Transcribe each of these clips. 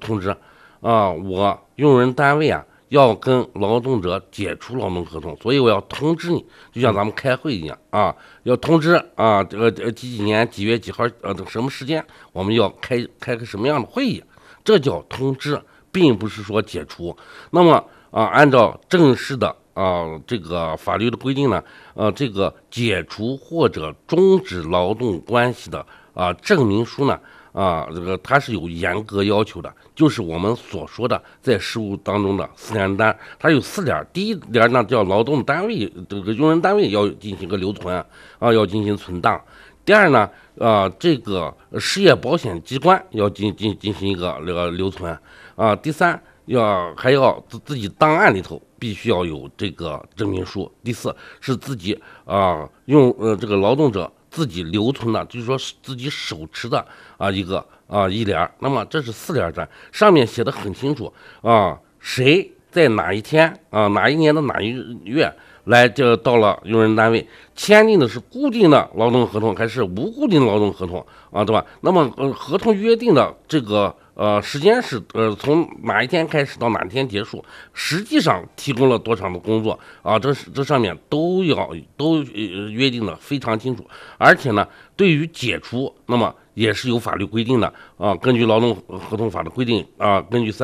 通知我用人单位要跟劳动者解除劳动合同，所以我要通知你，就像咱们开会一样要通知这个几年几月几号什么时间我们要开个什么样的会议，这叫通知，并不是说解除。那么按照正式的这个法律的规定呢，这个解除或者终止劳动关系的证明书呢，这个它是有严格要求的，就是我们所说的在实务当中的4联单，它有4点。第一点呢叫劳动单位这个用人单位要进行个留存要进行存档。第二呢，这个失业保险机关要进行一个这个留存第三还要自己档案里头必须要有这个证明书。第四是自己用这个劳动者自己留存的，就是说自己手持的一个1联。那么这是4联单，上面写的很清楚谁在哪一天哪一年的哪一月来就到了用人单位，签订的是固定的劳动合同还是无固定劳动合同对吧？那么合同约定的这个时间是从哪一天开始到哪一天结束，实际上提供了多少的工作这上面都约定的非常清楚。而且呢，对于解除，那么也是有法律规定的根据劳动合同法的规定根据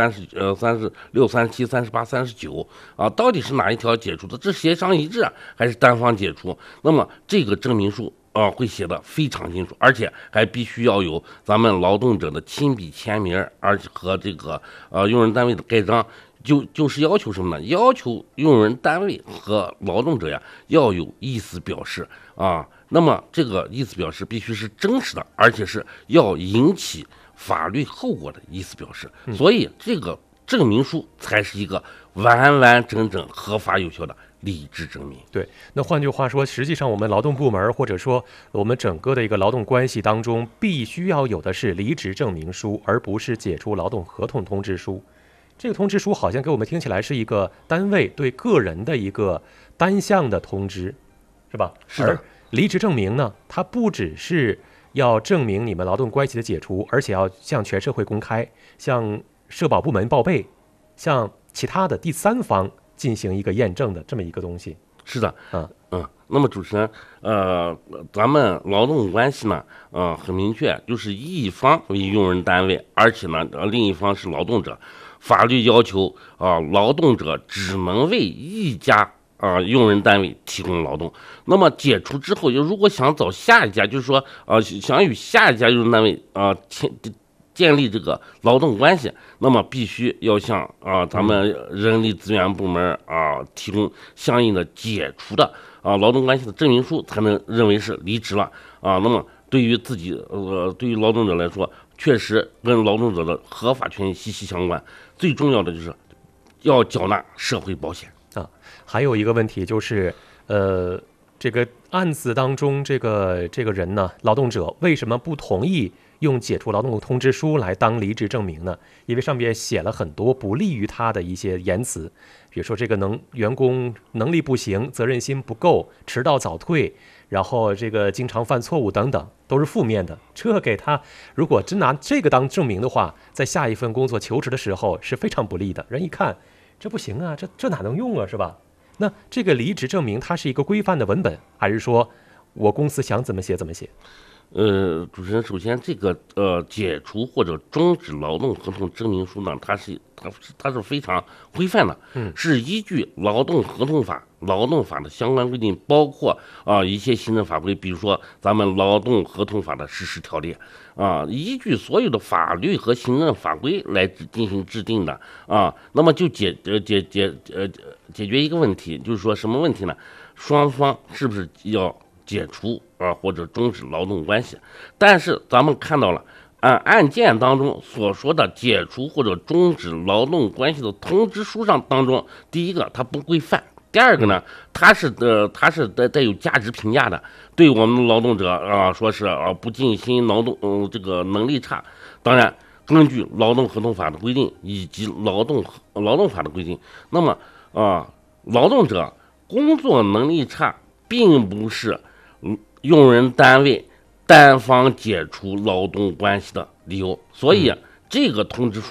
36、37、38、39到底是哪一条解除的，这协商一致还是单方解除？那么这个证明书会写的非常清楚，而且还必须要有咱们劳动者的亲笔签名，而且和这个用人单位的盖章。就是要求什么呢？要求用人单位和劳动者要有意思表示那么这个意思表示必须是真实的，而且是要引起法律后果的意思表示。所以这个证明书才是一个完完整整合法有效的离职证明。 对，那换句话说，实际上我们劳动部门或者说我们整个的一个劳动关系当中，必须要有的是离职证明书，而不是解除劳动合同通知书。这个通知书好像给我们听起来是一个单位对个人的一个单向的通知，是吧？ 是的。 而离职证明呢，它不只是要证明你们劳动关系的解除，而且要向全社会公开，向社保部门报备，向其他的第三方进行一个验证的这么一个东西。 是的。那么主持人咱们劳动关系呢很明确，就是一方为用人单位，而且呢另一方是劳动者。法律要求劳动者只能为一家用人单位提供劳动。那么解除之后，如果想找下一家，就是说想与下一家用人单位建立这个劳动关系，那么必须要向咱们人力资源部门提供相应的解除的劳动关系的证明书，才能认为是离职了那么对于自己对于劳动者来说，确实跟劳动者的合法权益息息相关。最重要的就是要缴纳社会保险还有一个问题就是这个案子当中这个人呢，劳动者为什么不同意用解除劳动通知书来当离职证明呢？因为上面写了很多不利于他的一些言辞，比如说这个员工能力不行，责任心不够，迟到早退，然后这个经常犯错误等等，都是负面的。这给他如果真拿这个当证明的话，在下一份工作求职的时候是非常不利的。人一看这不行啊，这哪能用啊，是吧？那这个离职证明它是一个规范的文本，还是说我公司想怎么写怎么写？ 主持人，首先这个解除或者终止劳动合同证明书呢，它是非常规范的，是依据劳动合同法、劳动法的相关规定，包括一些行政法规，比如说咱们劳动合同法的实施条例依据所有的法律和行政法规来进行制定的那么就解决一个问题，就是说什么问题呢？双方是不是要解除或者终止劳动关系？但是咱们看到了案件当中所说的解除或者终止劳动关系的通知书上当中，第一个它不规范，第二个呢，它是带有价值评价的，对我们劳动者说是不尽心劳动这个能力差。当然根据劳动合同法的规定以及劳动法的规定，那么劳动者工作能力差并不是用人单位单方解除劳动关系的理由，所以这个通知书呢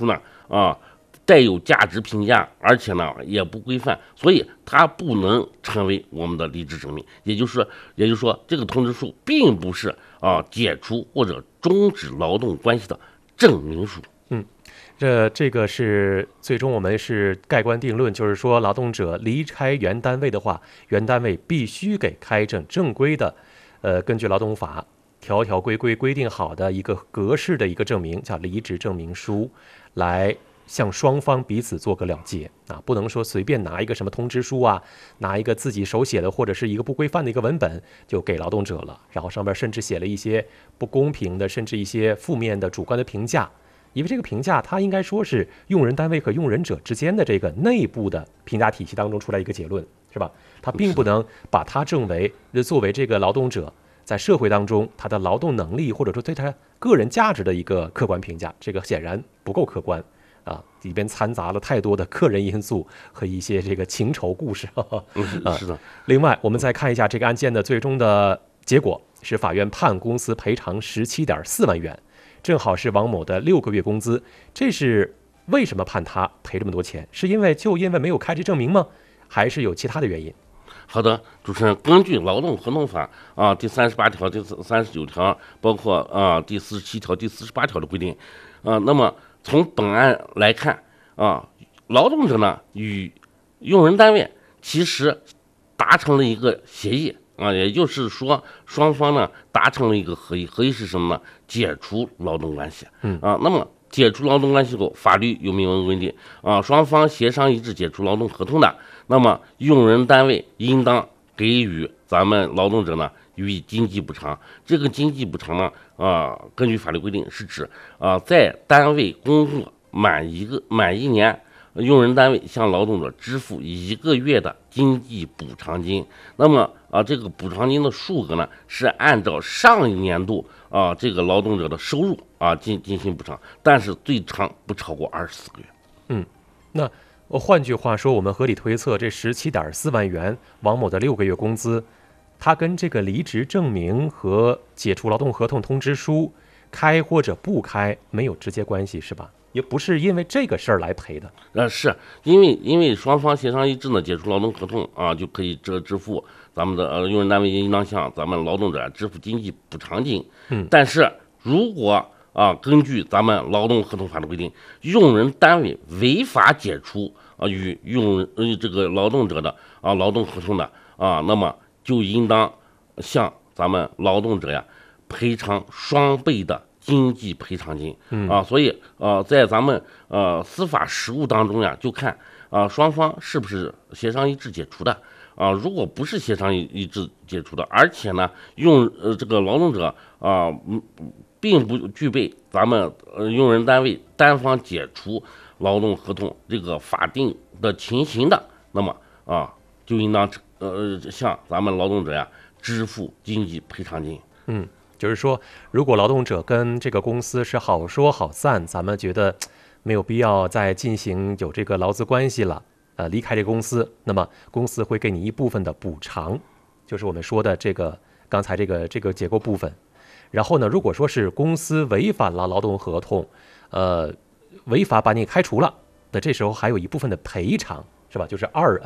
带有价值评价，而且呢也不规范，所以它不能成为我们的离职证明。也就是说，这个通知书并不是解除或者终止劳动关系的证明书。 这个是最终我们是盖棺定论，就是说劳动者离开原单位的话，原单位必须给开证正规的，根据劳动法条条规规规定好的一个格式的一个证明，叫离职证明书，来向双方彼此做个了结啊，不能说随便拿一个什么通知书啊，拿一个自己手写的或者是一个不规范的一个文本就给劳动者了，然后上边甚至写了一些不公平的，甚至一些负面的主观的评价。因为这个评价，它应该说是用人单位和用人者之间的这个内部的评价体系当中出来一个结论，是吧？它并不能把它作为这个劳动者在社会当中他的劳动能力或者说对他个人价值的一个客观评价，这个显然不够客观啊，里边掺杂了太多的个人因素和一些这个情仇故事。 是的。 另外，我们再看一下这个案件的最终的结果，是法院判公司赔偿17.4万元。正好是王某的6个月工资，这是为什么判他赔这么多钱？是因为没有开这证明吗？还是有其他的原因？ 好的，主持人，根据劳动合同法第38条、第39条，包括第47条、第48条的规定，那么从本案来看劳动者呢与用人单位其实达成了一个协议。也就是说，双方呢达成了一个合议是什么呢？解除劳动关系。那么解除劳动关系后，法律有明文规定双方协商一致解除劳动合同的，那么用人单位应当给予咱们劳动者呢予以经济补偿。这个经济补偿呢根据法律规定是指在单位工作满一年，用人单位向劳动者支付1个月的经济补偿金。那么这个补偿金的数额呢是按照上一年度这个劳动者的收入进行补偿，但是最长不超过24个月。 那换句话说，我们合理推测，这17.4万元王某的6个月工资，他跟这个离职证明和解除劳动合同通知书开或者不开没有直接关系，是吧？也不是因为这个事儿来赔的。 是因为双方协商一致呢，解除劳动合同就可以支付咱们的用人单位应当向咱们劳动者支付经济补偿金。但是如果根据咱们劳动合同法的规定，用人单位违法解除与这个劳动者的劳动合同的那么就应当向咱们劳动者呀赔偿双倍的经济赔偿金。所以在咱们司法实务当中呀，就看双方是不是协商一致解除的。如果不是协商一致解除的，而且呢这个劳动者并不具备咱们用人单位单方解除劳动合同这个法定的情形的，那么就应当向咱们劳动者呀支付经济赔偿金。 就是说，如果劳动者跟这个公司是好说好散，咱们觉得没有必要再进行有这个劳资关系了，离开这个公司，那么公司会给你一部分的补偿，就是我们说的这个刚才这个结构部分。然后呢，如果说是公司违反了劳动合同，违法把你开除了，那这时候还有一部分的赔偿，是吧？就是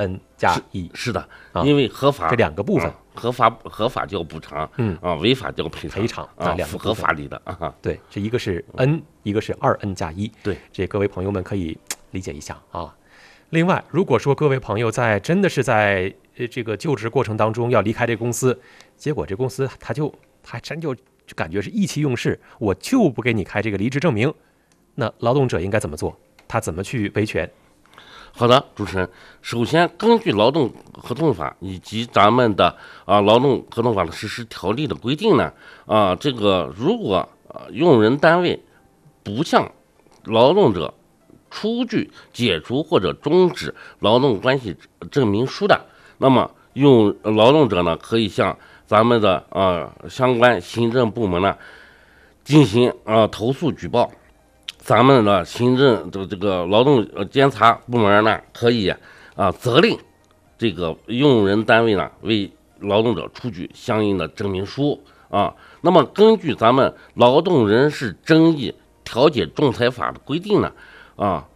2N+1。 是的，因为合法这两个部分， 合法叫补偿，违法叫赔偿符合法理的对，这一个是 N，一个是 2N+1。 对， 这各位朋友们可以理解一下啊。另外，如果说各位朋友真的是在这个就职过程当中要离开这个公司，结果这公司还真就感觉是意气用事，我就不给你开这个离职证明，那劳动者应该怎么做？他怎么去维权？ 好的，主持人，首先根据劳动合同法以及咱们的劳动合同法的实施条例的规定呢，这个如果用人单位不向劳动者出具解除或者终止劳动关系证明书的，那么劳动者呢可以向咱们的相关行政部门呢进行投诉举报。咱们的行政的这个劳动监察部门呢可以责令这个用人单位呢为劳动者出具相应的证明书那么根据咱们劳动人事争议调解仲裁法的规定呢， 啊，